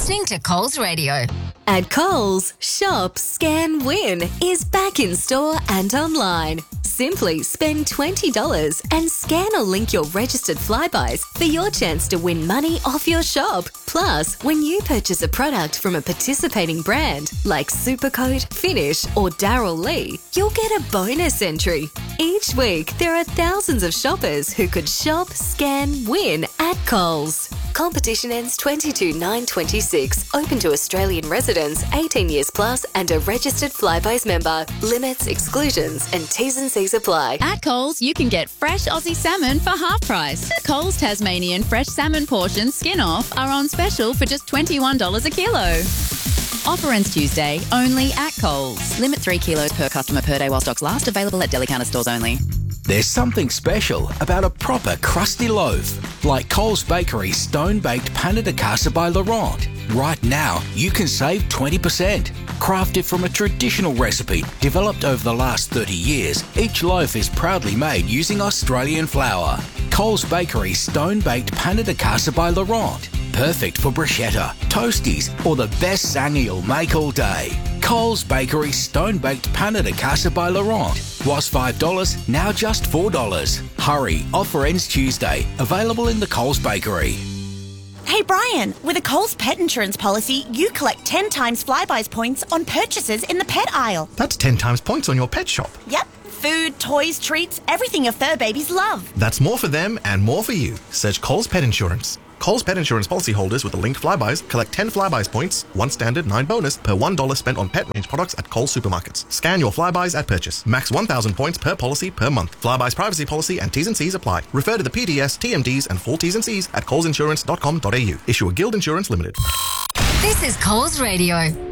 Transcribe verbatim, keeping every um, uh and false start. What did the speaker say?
listening to Coles Radio. At Coles, Shop, Scan, Win is back in store and online. Simply spend twenty dollars and scan or link your registered Flybuys for your chance to win money off your shop. Plus, when you purchase a product from a participating brand like Supercoat, Finish or Darryl Lee, you'll get a bonus entry. Each week, there are thousands of shoppers who could shop, scan, win at Coles. Competition ends twenty-two nine twenty-six. Open to Australian residents eighteen years plus and a registered Flybuys member. Limits, exclusions and T's and C's apply. At Coles, you can get fresh Aussie salmon for half price. Coles Tasmanian fresh salmon portions skin off are on special for just twenty-one dollars a kilo. Offer ends Tuesday, only at Coles. Limit three kilos per customer per day while stocks last. Available at deli counter stores only. There's something special about a proper crusty loaf, like Coles Bakery's stone-baked Pain de Casa by Laurent. Right now, you can save twenty percent. Crafted from a traditional recipe developed over the last thirty years, each loaf is proudly made using Australian flour. Coles Bakery's stone-baked Pain de Casa by Laurent. Perfect for bruschetta, toasties, or the best sang you'll make all day. Coles Bakery Stone-Baked Pain de Casa by Laurent. Was five dollars, now just four dollars. Hurry, offer ends Tuesday. Available in the Coles Bakery. Hey Brian, with a Coles pet insurance policy, you collect ten times Flybuys points on purchases in the pet aisle. That's ten times points on your pet shop. Yep. Food, toys, treats, everything your fur babies love. That's more for them and more for you. Search Coles Pet Insurance. Coles Pet Insurance policyholders with the linked Flybuys collect ten Flybuys points, one standard, nine bonus, per one dollar spent on pet range products at Coles supermarkets. Scan your Flybuys at purchase. Max one thousand points per policy per month. Flybuys privacy policy and T's and C's apply. Refer to the P D S, T M Ds and full T's and C's at coles insurance dot com dot a u. Issue a Guild Insurance Limited. This is Coles Radio.